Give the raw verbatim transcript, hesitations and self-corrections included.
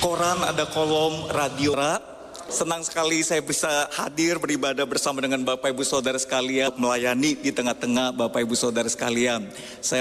koran, ada kolom radio. Senang sekali saya bisa hadir beribadah bersama dengan Bapak Ibu Saudara sekalian, melayani di tengah-tengah Bapak Ibu Saudara sekalian. Saya